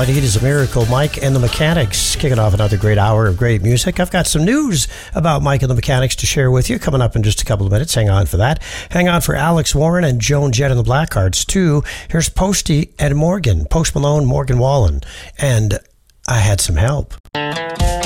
I Need Is a Miracle. Mike and the Mechanics kicking off another great hour of great music. I've got some news about Mike and the Mechanics to share with you coming up in just a couple of minutes. Hang on for that. Hang on for Alex Warren and Joan Jett and the Blackhearts, too. Here's Posty and Morgan. Post Malone, Morgan Wallen. And I Had Some Help.